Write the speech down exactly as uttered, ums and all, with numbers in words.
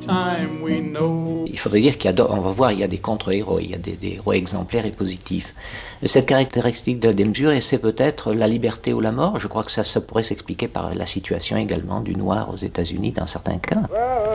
time we know. Il faudrait dire qu'il y a, on va voir, il y a des contre-héros, il y a des, des héros exemplaires et positifs. Et cette caractéristique de la démesure, et c'est peut-être la liberté ou la mort. Je crois que ça, ça pourrait s'expliquer par la situation également du noir aux États-Unis dans certains cas.